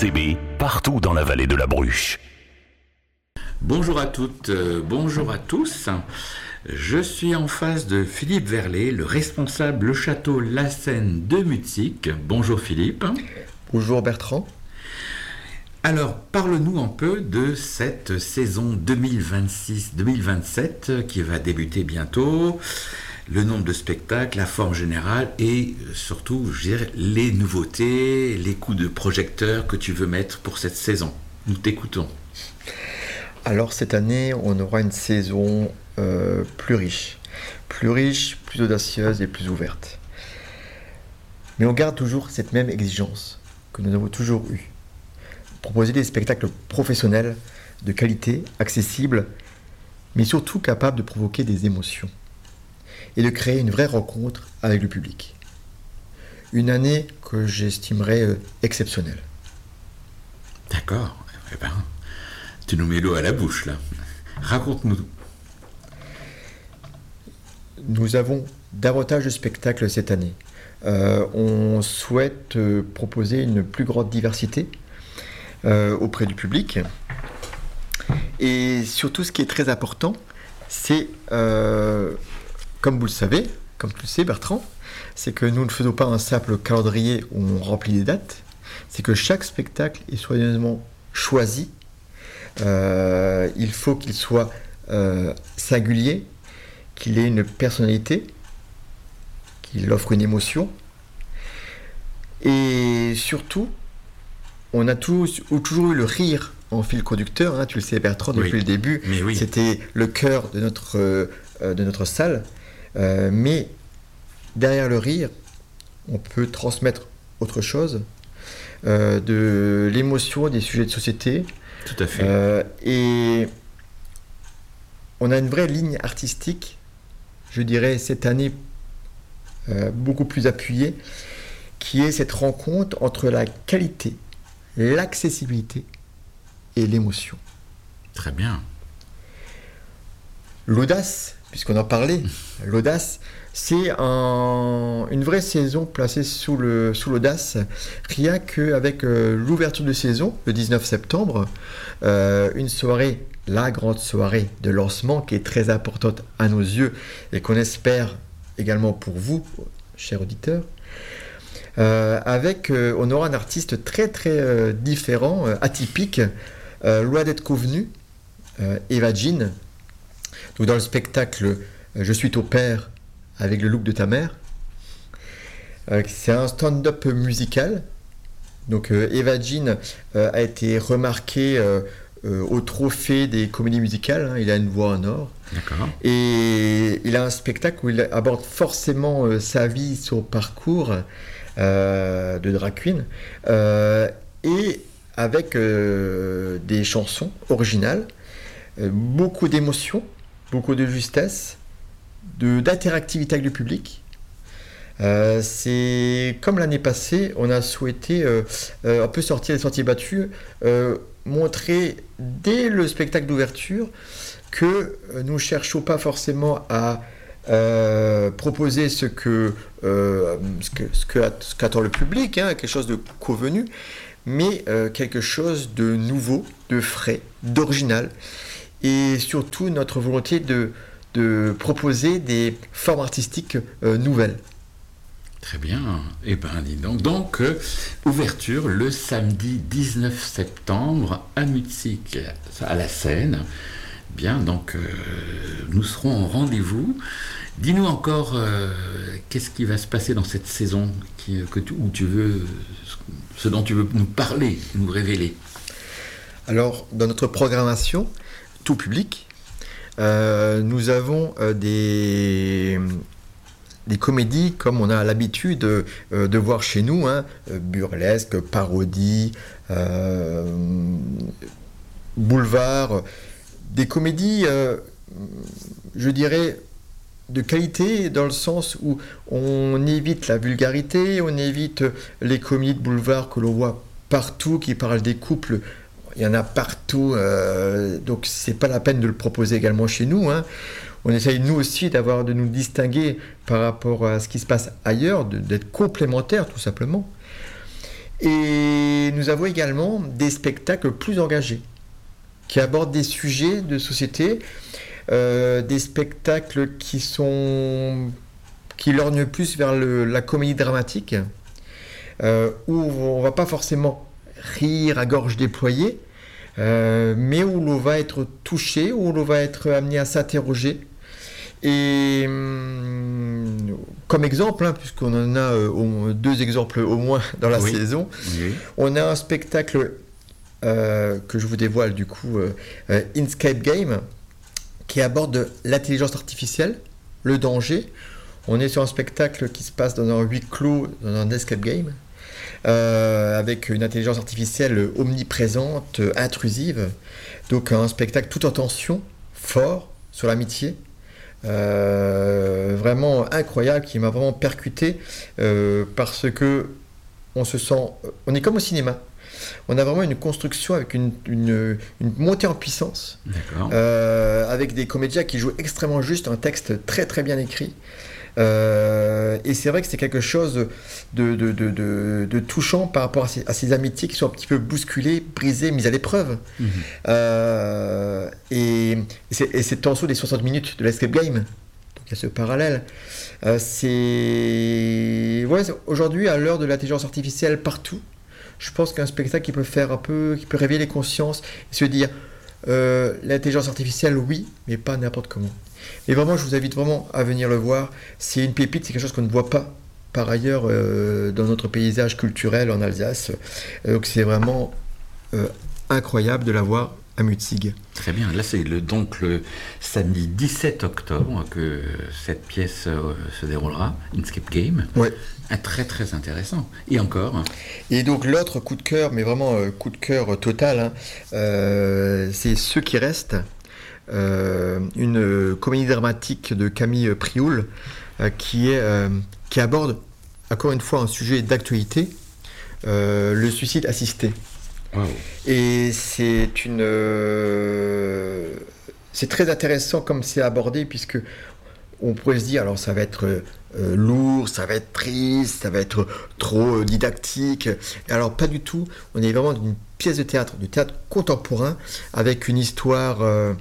RCB, partout dans la vallée de la Bruche. Bonjour à toutes, bonjour à tous. Je suis en face de Philippe Verlet, le responsable le château La Seine de Mutzig. Bonjour Philippe. Bonjour Bertrand. Alors, parle-nous un peu de cette saison 2026-2027 qui va débuter bientôt. Le nombre de spectacles, la forme générale et surtout, je dirais, les nouveautés, les coups de projecteur que tu veux mettre pour cette saison. Nous t'écoutons. Alors cette année, on aura une saison plus riche, plus audacieuse et plus ouverte. Mais on garde toujours cette même exigence que nous avons toujours eue. Proposer des spectacles professionnels, de qualité, accessibles, mais surtout capables de provoquer des émotions et de créer une vraie rencontre avec le public. Une année que j'estimerais exceptionnelle. D'accord. Eh ben, tu nous mets l'eau à la bouche, là. Raconte-nous. Nous avons davantage de spectacles cette année. On souhaite proposer une plus grande diversité auprès du public. Et surtout, ce qui est très important, c'est, comme vous le savez, comme tu le sais Bertrand, c'est que nous ne faisons pas un simple calendrier où on remplit des dates, c'est que chaque spectacle est soigneusement choisi. Il faut qu'il soit singulier, qu'il ait une personnalité, qu'il offre une émotion. Et surtout, on a toujours eu le rire en fil conducteur, hein, tu le sais Bertrand, depuis le début. Oui. C'était le cœur de notre salle. Mais derrière le rire, on peut transmettre autre chose, de l'émotion, des sujets de société. Tout à fait. Et on a une vraie ligne artistique, je dirais cette année beaucoup plus appuyée, qui est cette rencontre entre la qualité, l'accessibilité et l'émotion. Très bien. L'audace, puisqu'on en parlait, l'audace, c'est une vraie saison placée sous l'audace, rien qu'avec l'ouverture de saison, le 19 septembre, une soirée, la grande soirée de lancement qui est très importante à nos yeux et qu'on espère également pour vous, chers auditeurs, on aura un artiste très très différent, atypique, loin d'être convenu, Eva Jean. Donc dans le spectacle Je suis ton père avec le look de ta mère, c'est un stand-up musical. Donc Eva Jean a été remarqué au trophée des comédies musicales, hein, il a une voix en or. D'accord. Et il a un spectacle où il aborde forcément sa vie, son parcours de drag queen, et avec des chansons originales, beaucoup d'émotions, beaucoup de justesse, d'interactivité avec le public. C'est comme l'année passée, on a souhaité un peu sortir des sentiers battus, montrer dès le spectacle d'ouverture que nous ne cherchons pas forcément à proposer ce qu'attend le public, hein, quelque chose de convenu, mais quelque chose de nouveau, de frais, d'original, et surtout notre volonté de proposer des formes artistiques nouvelles. Très bien. Eh bien, dis donc. Donc, ouverture le samedi 19 septembre à Mutzig, à la Seine. Bien, donc, nous serons en rendez-vous. Dis-nous encore, qu'est-ce qui va se passer dans cette saison ce dont tu veux nous parler, nous révéler. Alors, dans notre programmation, tout public, nous avons des comédies comme on a l'habitude de voir chez nous, hein, burlesque, parodie, boulevard, des comédies, je dirais, de qualité dans le sens où on évite la vulgarité, on évite les comédies de boulevard que l'on voit partout, qui parlent des couples. Il y en a partout, donc c'est pas la peine de le proposer également chez nous, hein. On essaye nous aussi de nous distinguer par rapport à ce qui se passe ailleurs, d'être complémentaires tout simplement. Et nous avons également des spectacles plus engagés, qui abordent des sujets de société, des spectacles qui lorgnent plus vers la comédie dramatique, où on ne va pas forcément rire à gorge déployée, mais où l'on va être touché, où l'on va être amené à s'interroger. Et comme exemple, puisqu'on en a 2 exemples au moins dans la saison, on a un spectacle que je vous dévoile du coup, Escape Game, qui aborde l'intelligence artificielle, le danger. On est sur un spectacle qui se passe dans un huis clos, dans un escape game, avec une intelligence artificielle omniprésente, intrusive. Donc un spectacle tout en tension, fort, sur l'amitié. Vraiment incroyable, qui m'a vraiment percuté, parce que on est comme au cinéma. On a vraiment une construction avec une montée en puissance, avec des comédiens qui jouent extrêmement juste, un texte très très bien écrit. Et c'est vrai que c'est quelque chose de touchant par rapport à ces amitiés qui sont un petit peu bousculées, brisées, mises à l'épreuve. Et c'est en dessous des 60 minutes de l'Escape Game. Donc il y a ce parallèle. Aujourd'hui, à l'heure de l'intelligence artificielle partout, je pense qu'un spectacle qui peut réveiller les consciences et se dire l'intelligence artificielle, oui, mais pas n'importe comment. Et vraiment, je vous invite vraiment à venir le voir. C'est une pépite, c'est quelque chose qu'on ne voit pas par ailleurs dans notre paysage culturel en Alsace. Donc c'est vraiment incroyable de la voir à Mutzig. Très bien, là c'est donc le samedi 17 octobre que cette pièce se déroulera, Escape Game. Ouais. Très très intéressant. Et encore. Et donc l'autre coup de cœur, mais vraiment coup de cœur total, c'est Ceux qui restent, une comédie dramatique de Camille Prioul qui aborde encore une fois un sujet d'actualité, le suicide assisté. Wow. Et c'est très intéressant comme c'est abordé, puisque on pourrait se dire, alors ça va être lourd, ça va être triste, ça va être trop didactique. Et alors pas du tout, on est vraiment dans une pièce de théâtre contemporain, avec une histoire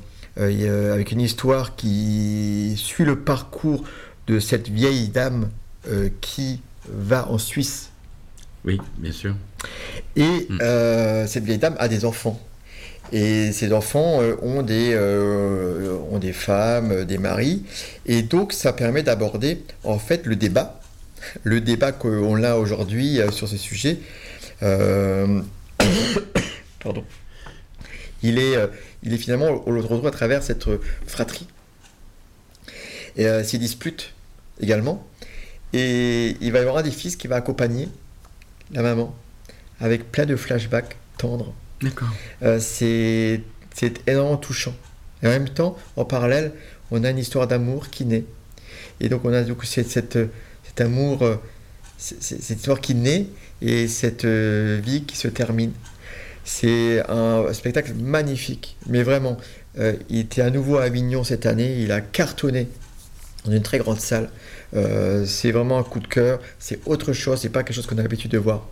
qui suit le parcours de cette vieille dame qui va en Suisse. Oui, bien sûr. Et cette vieille dame a des enfants. Et ces enfants ont des femmes, des maris. Et donc, ça permet d'aborder, en fait, le débat qu'on a aujourd'hui sur ce sujet. Pardon. Il est finalement, on le retrouve à travers cette fratrie. Et ces disputes également. Et il va y avoir un des fils qui va accompagner la maman, avec plein de flashbacks tendres. D'accord. C'est énormément touchant. Et en même temps, en parallèle, on a une histoire d'amour qui naît. Et donc on a cet amour, cette histoire qui naît, et cette vie qui se termine. C'est un spectacle magnifique, mais vraiment. Il était à nouveau à Avignon cette année, il a cartonné dans une très grande salle. C'est vraiment un coup de cœur, c'est autre chose, c'est pas quelque chose qu'on a l'habitude de voir